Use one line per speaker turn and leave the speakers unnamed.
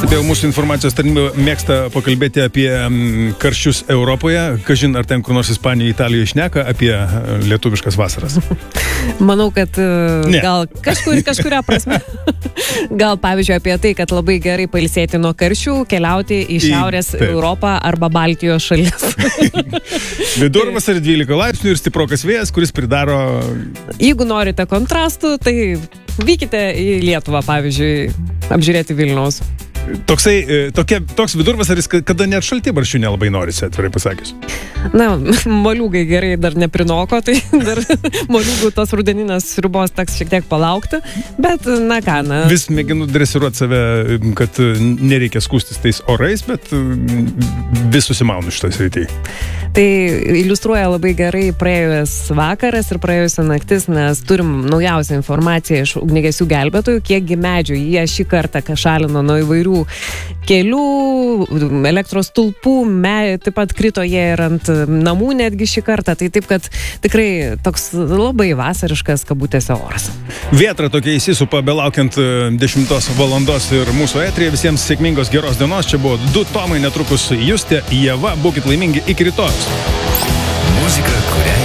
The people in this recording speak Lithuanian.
Pastebėjau, mūsų informacijos tarnyba mėgsta pakalbėti apie karščius Europoje. Kažin, ar ten kur nors Ispanijoje, Italijoje šneka apie lietuviškas vasaras?
Manau, kad gal kažkuria prasme. Gal, pavyzdžiui, apie tai, kad labai gerai pailsėti nuo karščių, keliauti į Šiaurės Europą arba Baltijos šalis.
Vidurvasarį 12 laipsnių ir stiprokas vėjas, kuris pridaro...
Jeigu norite kontrastų, tai vykite į Lietuvą, pavyzdžiui, apžiūrėti Vilniaus.
Toks vidurvasaris, kada net šaltibarščių nelabai norisi, atvirai pasakius.
Na, moliūgai gerai dar neprinoko, tai dar moliūgų tos rudeninės sriubos teks šiek tiek palaukti, bet na ką, na.
Vis mėginu dresiruoti save, kad nereikia skūstis tais orais, bet vis susimaunu šitą sritį.
Tai iliustruoja labai gerai praėjus vakaras ir praėjusi naktis, nes turim naujausią informaciją iš ugniagesių gelbėtojų, kiekgi medžių jie šį kartą šalino nuo įvairių kelių, elektros stulpų, taip pat krito jie ir ant namų netgi šį kartą, tai taip, kad tikrai toks labai vasariškas kabutėse oras.
Vėtra tokia įsisupa belaukiant 10 valandos ir mūsų eteryje. Visiems sėkmingos geros dienos. Čia buvo 2 Tomai, netrukus Justė, Ieva. Būkit laimingi iki rytojus.
Muzika, kurią